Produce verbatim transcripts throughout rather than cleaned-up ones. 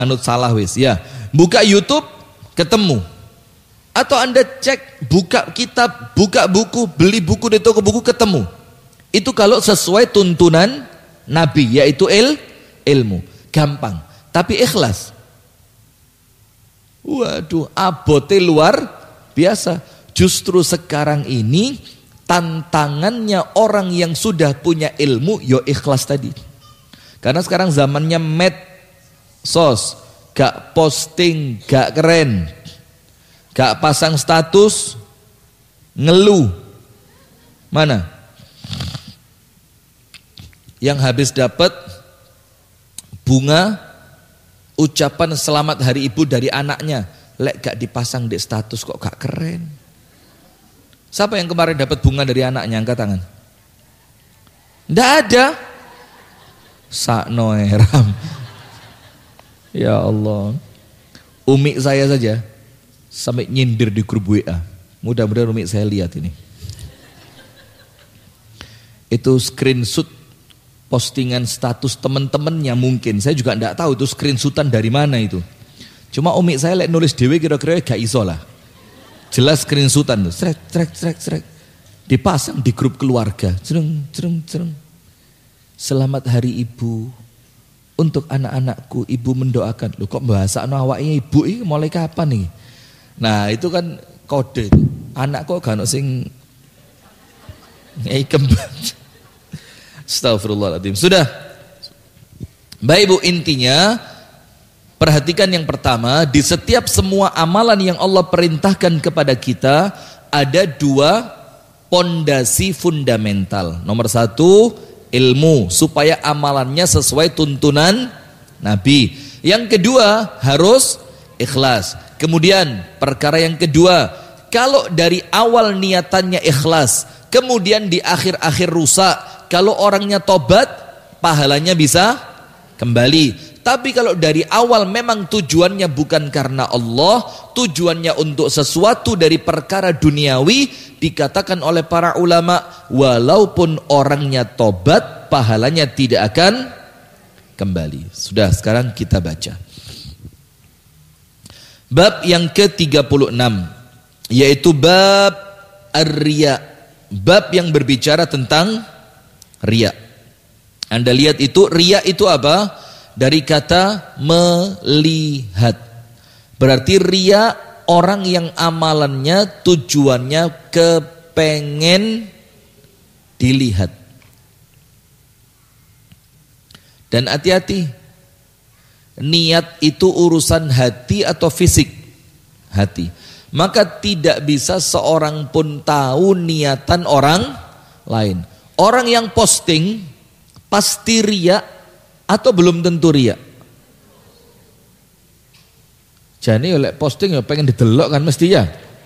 Anut salah wis ya. Buka YouTube ketemu. Atau Anda cek buka kitab, buka buku, beli buku di toko buku ketemu. Itu kalau sesuai tuntunan Nabi, yaitu il, ilmu. Gampang, tapi ikhlas. Waduh, abote luar biasa. Justru sekarang ini tantangannya orang yang sudah punya ilmu, yo ikhlas tadi. Karena sekarang zamannya medsos, gak posting, gak keren, gak pasang status, ngeluh. Mana? Yang habis dapat bunga ucapan selamat hari ibu dari anaknya, lek gak dipasang di status kok gak keren. Siapa yang kemarin dapat bunga dari anaknya, angkat tangan? Nggak ada. Sakno heram. Ya Allah. Umi saya saja sampai nyindir di grup W A. Mudah-mudahan umi saya lihat ini. Itu screenshot postingan status teman-temannya mungkin. Saya juga enggak tahu itu screenshotan dari mana itu. Cuma umi saya lek nulis dewe kira-kira gak iso lah. Jelas screenshotan tuh. Srek srek srek srek. Dipasang di grup keluarga. Cereng cereng cereng. Selamat hari ibu. Untuk anak-anakku ibu mendoakan. Loh kok bahasa awaknya ibu ini mulai kapan nih? Nah, itu kan kode itu. Anak kok gak ono sing ngei kembang. Astagfirullahaladzim. Sudah. Baik Bu, intinya perhatikan yang pertama, di setiap semua amalan yang Allah perintahkan kepada kita ada dua pondasi fundamental. Nomor satu, ilmu, supaya amalannya sesuai tuntunan Nabi. Yang kedua, harus ikhlas. Kemudian perkara yang kedua, kalau dari awal niatannya ikhlas, kemudian di akhir-akhir rusak, kalau orangnya tobat, pahalanya bisa kembali. Tapi kalau dari awal memang tujuannya bukan karena Allah, tujuannya untuk sesuatu dari perkara duniawi, dikatakan oleh para ulama, walaupun orangnya tobat, pahalanya tidak akan kembali. Sudah, sekarang kita baca. Bab yang ke tiga puluh enam, yaitu bab ar-riya, bab yang berbicara tentang riya. Anda lihat itu, riya itu apa? Dari kata melihat. Berarti riya orang yang amalannya tujuannya kepengen dilihat. Dan hati-hati, niat itu urusan hati atau fisik? Hati. Maka tidak bisa seorang pun tahu niatan orang lain. Orang yang posting pasti riya atau belum tentu riya? Jadi oleh posting ya pengen didelok kan mesti ya.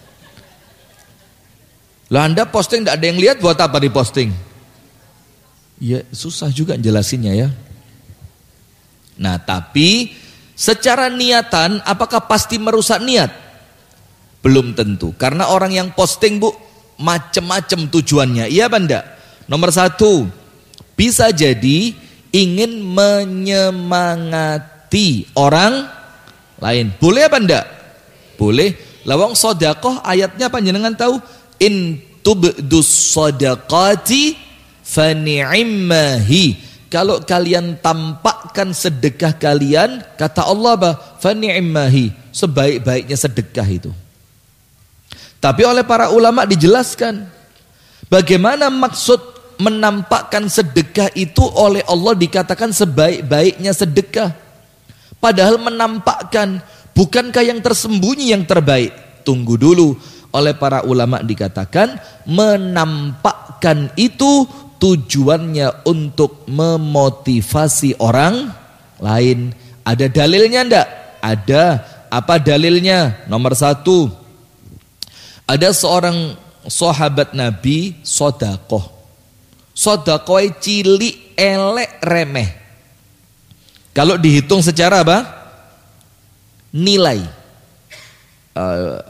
Lah Anda posting tidak ada yang lihat, buat apa di posting? Ya susah juga jelasinnya ya. Nah tapi secara niatan apakah pasti merusak niat? Belum tentu. Karena orang yang posting Bu macam-macam tujuannya. Iya Banda. Nomor satu, bisa jadi ingin menyemangati orang lain. Boleh apa enggak? Boleh. Lawang sedekah ayatnya panjenengan tahu? In tubdus shadaqati fa ni'mahi. Kalau kalian tampakkan sedekah kalian, kata Allah apa? Fa ni'mahi. Sebaik-baiknya sedekah itu. Tapi oleh para ulama dijelaskan bagaimana maksud menampakkan sedekah itu oleh Allah dikatakan sebaik-baiknya sedekah. Padahal menampakkan, bukankah yang tersembunyi yang terbaik? Tunggu dulu. Oleh para ulama dikatakan menampakkan itu tujuannya untuk memotivasi orang lain. Ada dalilnya enggak? Ada. Apa dalilnya? Nomor satu, ada seorang sahabat Nabi sodakoh. Sedekah cilik elek remeh. Kalau dihitung secara apa? Nilai. Uh,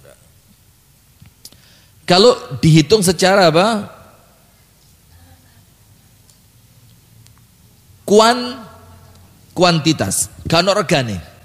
kalau dihitung secara apa? Kuan kuantitas. Kan regane.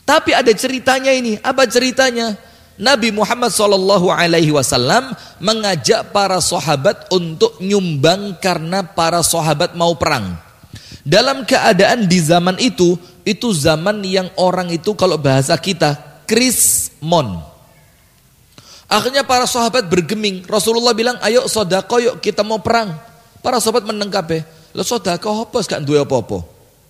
Tapi ada ceritanya ini. Apa ceritanya? Nabi Muhammad shallallahu alaihi wasallam mengajak para sahabat untuk nyumbang karena para sahabat mau perang. Dalam keadaan di zaman itu, itu zaman yang orang itu kalau bahasa kita krismon. Akhirnya para sahabat bergeming. Rasulullah bilang, ayo sodako yuk kita mau perang. Para sahabat menengkape. Lo sodako apa gak duwe apa-apa.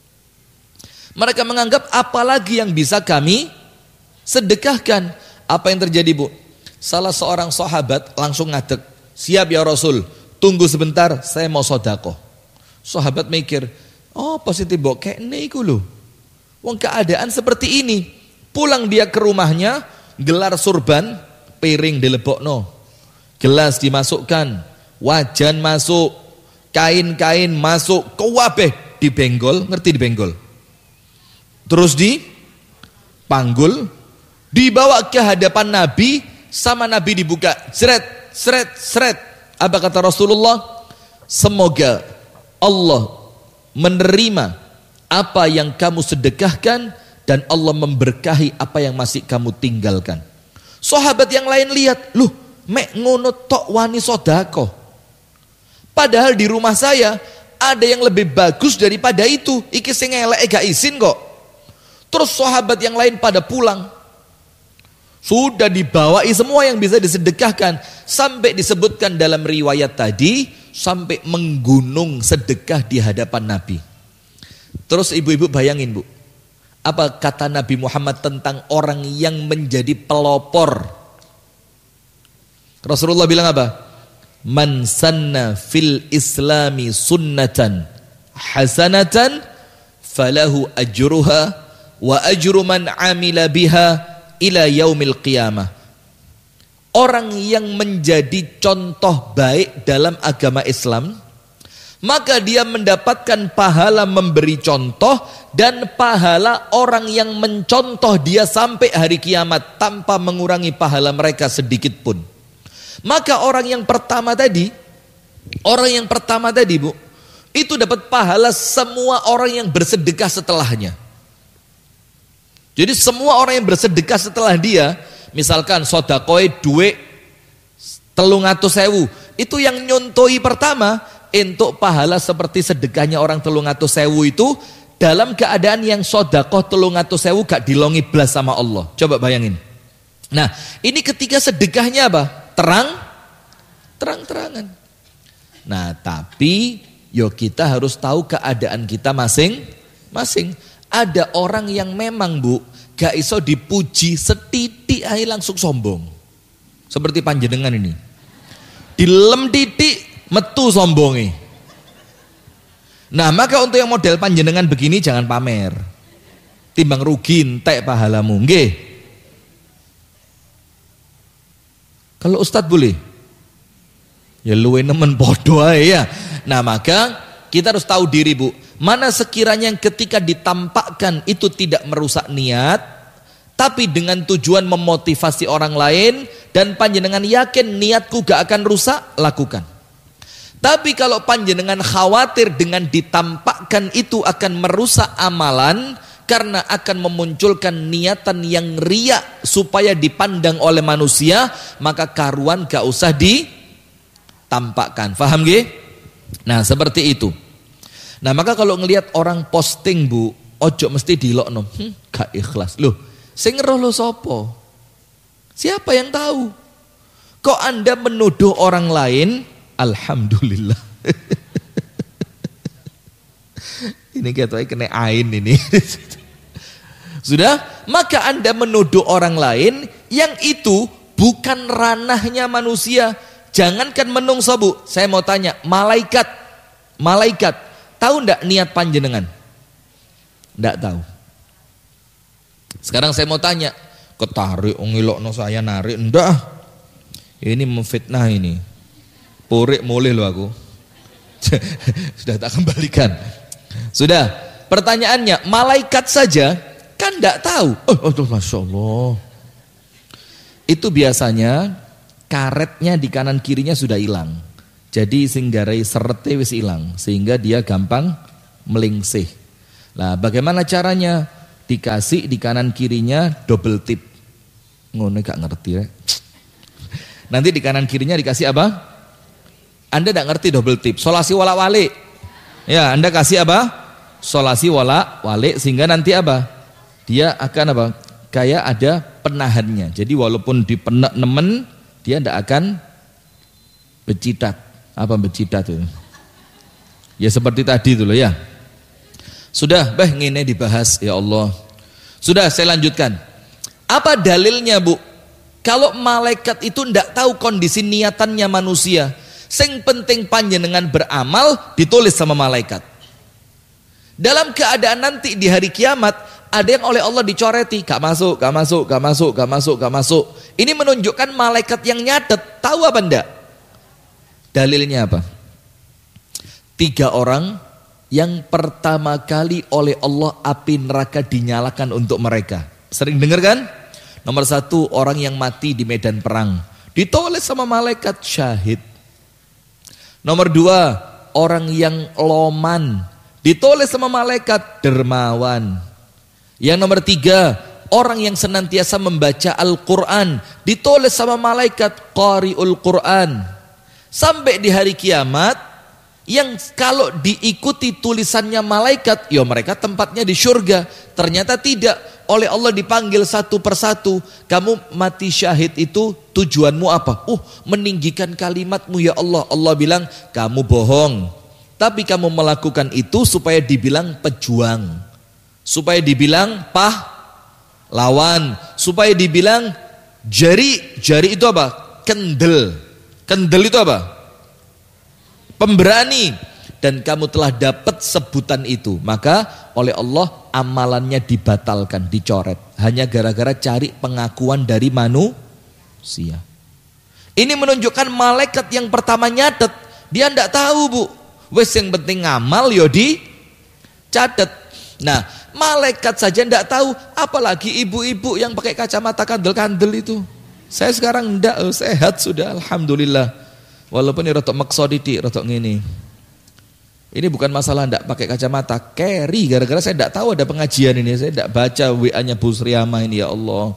Mereka menganggap apalagi yang bisa kami sedekahkan. Apa yang terjadi, Bu? Salah seorang sahabat langsung ngadeg. Siap ya Rasul, tunggu sebentar, saya mau sodako. Sahabat mikir, oh positif bok, kayak ini iku lho. Wong keadaan seperti ini. Pulang dia ke rumahnya, gelar surban, piring dilebokno, gelas dimasukkan, wajan masuk, kain-kain masuk, kewabeh dibenggol, ngerti dibenggol? Terus dipanggul, dibawa ke hadapan Nabi, sama Nabi dibuka, seret, seret, seret. Apa kata Rasulullah? Semoga Allah menerima apa yang kamu sedekahkan dan Allah memberkahi apa yang masih kamu tinggalkan. Sahabat yang lain lihat, loh, mek ngono tok wani sodako. Padahal di rumah saya ada yang lebih bagus daripada itu. Iki sing elek gak izin kok. Terus sahabat yang lain pada pulang. Sudah dibawai semua yang bisa disedekahkan. Sampai disebutkan dalam riwayat tadi, sampai menggunung sedekah di hadapan Nabi. Terus ibu-ibu bayangin, Bu. Apa kata Nabi Muhammad tentang orang yang menjadi pelopor? Rasulullah bilang apa? Man sanna fil islami sunnatan hasanatan falahu ajruha wa ajru man amila biha ila yaumil qiyamah. Orang yang menjadi contoh baik dalam agama Islam, maka dia mendapatkan pahala memberi contoh dan pahala orang yang mencontoh dia sampai hari kiamat tanpa mengurangi pahala mereka sedikit pun. Maka orang yang pertama tadi, orang yang pertama tadi, Bu, itu dapat pahala semua orang yang bersedekah setelahnya. Jadi semua orang yang bersedekah setelah dia, misalkan sodakoe duit telung atus sewu, itu yang nyontoi pertama, untuk pahala seperti sedekahnya orang telung atus sewu itu, dalam keadaan yang sodakoh telung atus sewu gak dilongi blas sama Allah. Coba bayangin. Nah, ini ketika sedekahnya apa? Terang, terang-terangan. Nah, tapi yo kita harus tahu keadaan kita masing-masing. Ada orang yang memang, Bu, gak iso dipuji setitik aja langsung sombong. Seperti panjenengan ini. Dilem titik metu sombongi. Nah, maka untuk yang model panjenengan begini jangan pamer. Timbang rugi entek pahalamu, nggih. Kalau Ustadz boleh? Ya luwe nemen podo ae ya. Nah, maka kita harus tahu diri, Bu. Mana sekiranya yang ketika ditampakkan itu tidak merusak niat, tapi dengan tujuan memotivasi orang lain, dan panjenengan yakin niatku gak akan rusak, lakukan. Tapi kalau panjenengan khawatir dengan ditampakkan itu akan merusak amalan, karena akan memunculkan niatan yang riya supaya dipandang oleh manusia, maka karuan gak usah ditampakkan. Faham gak? Nah, seperti itu. Nah, maka kalau ngelihat orang posting, Bu, ojo mesti dilokno, hmm, gak ikhlas. Loh, sing ngeroh lo sopo? Siapa yang tahu? Kok Anda menuduh orang lain? Alhamdulillah. Ini katanya kena ain ini. Sudah? Maka Anda menuduh orang lain yang itu bukan ranahnya manusia. Jangankan menungso, Bu. Saya mau tanya, malaikat, malaikat tahu ndak niat panjenengan? Ndak tahu. Sekarang saya mau tanya, ketarik ngilokno saya narik, ndak? Ini memfitnah ini. Purik mulih lo aku. Sudah tak kembalikan. Sudah. Pertanyaannya, malaikat saja kan ndak tahu. Oh, oh, masya Allah. Itu biasanya karetnya di kanan kirinya sudah hilang. Jadi singgarai serete wis hilang, sehingga dia gampang melingsih. Nah, bagaimana caranya? dikasih di kanan kirinya double tip. Ngono gak ngerti ya. Nanti di kanan kirinya dikasih apa? Anda gak ngerti double tip. Solasi wala walik. Ya, Anda kasih apa? Solasi wala walik, sehingga nanti apa? Dia akan apa? Kayak ada penahannya. Jadi walaupun dipenek nemen, dia tidak akan becitat. Apa becitat itu? Ya seperti tadi itu loh ya. Sudah, bah ngene dibahas ya Allah. Sudah, saya lanjutkan. Apa dalilnya, Bu? Kalau malaikat itu tidak tahu kondisi niatannya manusia, sing penting panjenengan beramal ditulis sama malaikat. Dalam keadaan nanti di hari kiamat, ada yang oleh Allah dicoreti, gak masuk, gak masuk, gak masuk, gak masuk, gak masuk. Ini menunjukkan malaikat yang nyatet tahu apa enggak? Dalilnya apa? Tiga orang yang pertama kali oleh Allah api neraka dinyalakan untuk mereka. Sering dengar kan? Nomor satu, orang yang mati di medan perang, ditulis sama malaikat syahid. Nomor dua, orang yang loman, ditulis sama malaikat dermawan. Yang nomor tiga, orang yang senantiasa membaca Al-Quran, ditulis sama malaikat qari'ul Quran. Sampai di hari kiamat, yang kalau diikuti tulisannya malaikat, ya mereka tempatnya di surga. Ternyata tidak, oleh Allah dipanggil satu persatu. Kamu mati syahid itu tujuanmu apa? Uh, meninggikan kalimatmu ya Allah. Allah bilang, kamu bohong, tapi kamu melakukan itu supaya dibilang pejuang, supaya dibilang pahlawan, supaya dibilang jari. Jari itu apa? Kendel. Kendel itu apa? Pemberani. Dan kamu telah dapat sebutan itu, maka oleh Allah amalannya dibatalkan, dicoret, hanya gara-gara cari pengakuan dari manusia. Ini menunjukkan malaikat yang pertama nyatet, dia ndak tahu, Bu. Wes yang penting ngamal yo di catet. Nah, malaikat saja ndak tahu, apalagi ibu-ibu yang pakai kacamata kandel-kandel itu. Saya sekarang ndak, sehat sudah, alhamdulillah. Walaupun ini rotok makso didik, rotok ngene. Ini bukan masalah ndak pakai kacamata, carry gara-gara saya ndak tahu ada pengajian ini, saya ndak baca W A-nya Bu Sriama ini, ya Allah.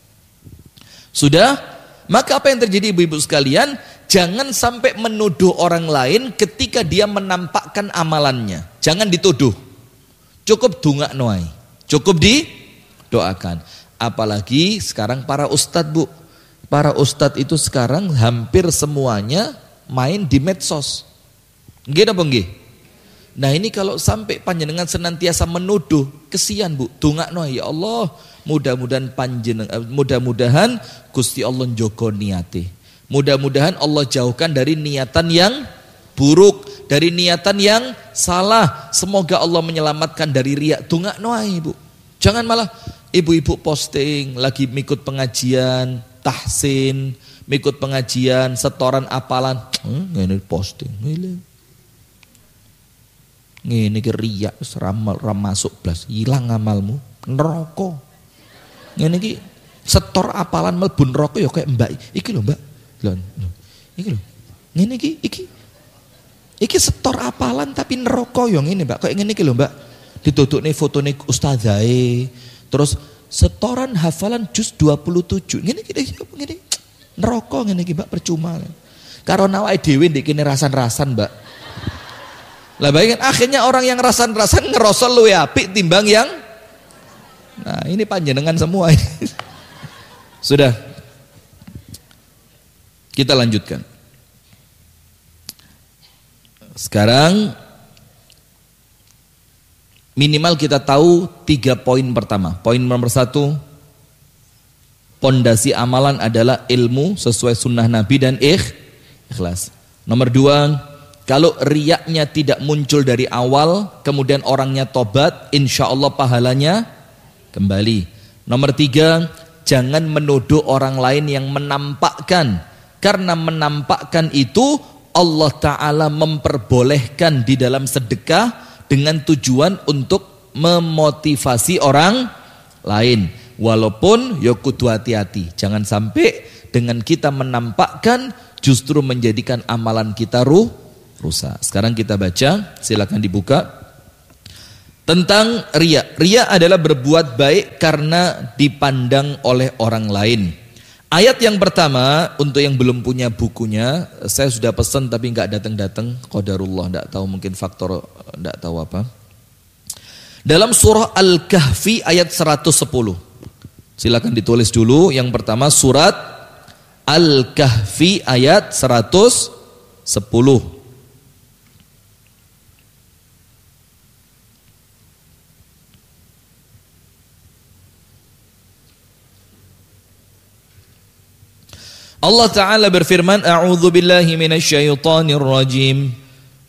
Sudah, maka apa yang terjadi ibu-ibu sekalian? Jangan sampai menuduh orang lain ketika dia menampakkan amalannya. Jangan dituduh. Cukup dungak noai, cukup didoakan. Apalagi sekarang para ustadz, Bu. Para ustadz itu sekarang hampir semuanya main di medsos. Nggih apa nggih? Nah ini kalau sampai panjenengan senantiasa menuduh, kesian, Bu. Dongakno ya Allah, mudah-mudahan panjenengan, mudah-mudahan Gusti Allah njogo niate. Mudah-mudahan Allah jauhkan dari niatan yang buruk, dari niatan yang salah. Semoga Allah menyelamatkan dari riya. Dongakno ae, Bu. Jangan malah ibu-ibu posting lagi mengikut pengajian tahsin, mengikut pengajian setoran apalan. Hmm, ngene posting. Ngene. Ngene iki riya wis ramal ram masuk blas, hilang amalmu, neraka. Ngene iki setor apalan mlebu neraka ya kayak Mbak. Iki lho, Mbak. Lho. Iki lho. Ngene iki iki iki setor apalan tapi neraka ya ngene, Mbak. Kayak ngene iki lho, Mbak. Ditutupne fotone ustazahe. Terus setoran hafalan juz dua puluh tujuh. Ngene iki ngene. Neraka ngene iki, Mbak, percuma. Karo awake dhewe ndek kene rasan-rasan, Mbak. Lah bayangin akhirnya orang yang rasan-rasan ngerosol luwe apik timbang yang, nah ini panjenengan semua ini. Sudah, kita lanjutkan. Sekarang minimal kita tahu tiga poin pertama. Poin nomor satu, pondasi amalan adalah ilmu sesuai sunnah Nabi dan ikhlas. Nomor dua, kalau riyaknya tidak muncul dari awal, kemudian orangnya tobat, insya Allah pahalanya kembali. Nomor tiga, jangan menuduh orang lain yang menampakkan. Karena menampakkan itu Allah Ta'ala memperbolehkan di dalam sedekah dengan tujuan untuk memotivasi orang lain. Walaupun ya kudu hati-hati. Jangan sampai dengan kita menampakkan justru menjadikan amalan kita ruh rusak. Sekarang kita baca, silakan dibuka. Tentang riya. Riya adalah berbuat baik karena dipandang oleh orang lain. Ayat yang pertama, untuk yang belum punya bukunya, saya sudah pesan tapi nggak datang-datang, qadarullah, nggak tahu mungkin faktor nggak tahu apa. Dalam surah Al-Kahfi ayat seratus sepuluh. Silakan ditulis dulu. Yang pertama surat Al-Kahfi ayat seratus sepuluh. Allah Ta'ala berfirman, A'udzu billahi minasyaitonir rajim.